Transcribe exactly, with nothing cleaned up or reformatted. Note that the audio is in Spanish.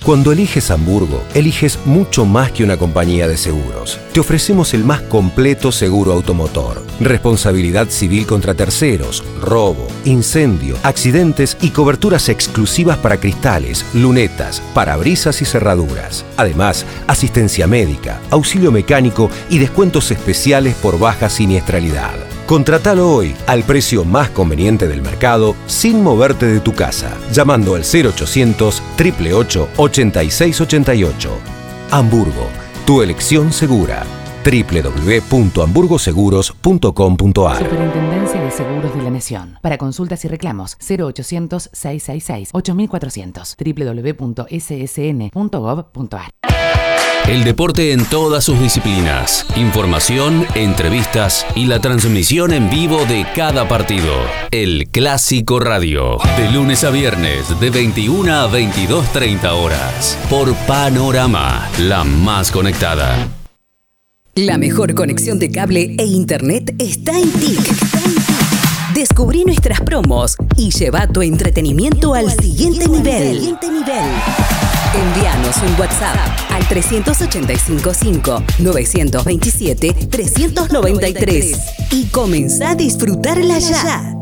Cuando eliges Hamburgo, eliges mucho más que una compañía de seguros. Te ofrecemos el más completo seguro automotor, responsabilidad civil contra terceros, robo, incendio, accidentes y coberturas exclusivas para cristales, lunetas, parabrisas y cerraduras. Además, asistencia médica, auxilio mecánico y descuentos especiales por baja siniestralidad. Contratalo hoy al precio más conveniente del mercado sin moverte de tu casa, llamando al cero ochocientos, ocho ocho ocho, ochenta y seis ochenta y ocho. Hamburgo, tu elección segura. doble u doble u doble u punto hamburgo seguros punto com punto a r. Superintendencia de Seguros de la Nación. Para consultas y reclamos, cero ochocientos, seiscientos sesenta y seis, ocho mil cuatrocientos. doble u doble u doble u punto s s n punto gov punto a r. El deporte en todas sus disciplinas, información, entrevistas y la transmisión en vivo de cada partido. El Clásico Radio, de lunes a viernes de veintiuna a veintidós treinta horas, por Panorama, la más conectada. La mejor conexión de cable e internet está en T I C. Descubrí nuestras promos y lleva tu entretenimiento al siguiente nivel. Envíanos un WhatsApp al tres ocho cinco cinco, nueve dos siete, tres nueve tres y comenzá a disfrutarla ya.